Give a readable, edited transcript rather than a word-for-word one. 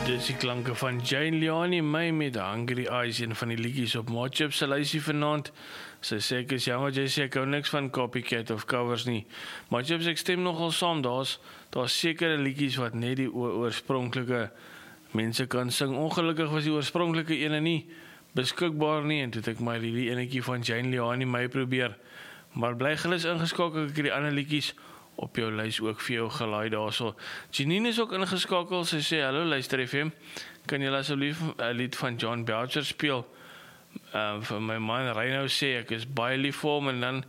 Dis die klanke van Jane Leoni May met Hungry Eyes, een van die liedjies op Mochip se lysie vanaand. Sy sê ek is jammer, jy sê ek hou niks van copycat of covers nie. Mochip sê ek stem nogal saam, daar's sekere liedjies wat net die oorspronklike mense kan sing. Ongelukkig was die oorspronklike ene nie beskikbaar nie, en toe het ek maar die enetjie van Jane Leoni May probeer. Maar bly gerus ingeskakel, ek het die ander liedjies op jou lys ook vir jou gelaai daarso. Janine is ook ingeskakel, sy sê, hallo luister FM, kan jy asseblief 'n lied van John Belcher speel? Vir my man Reino sê, ek is baie lief vir hom, en dan